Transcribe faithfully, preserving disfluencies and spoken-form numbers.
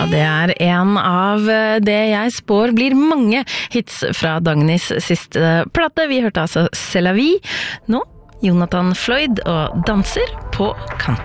Ja, det er en av det jeg spår blir mange hits fra Dagnys siste plate. Vi hørte altså C'est la vie. Nå, Jonathan Floyd og Danser på kant.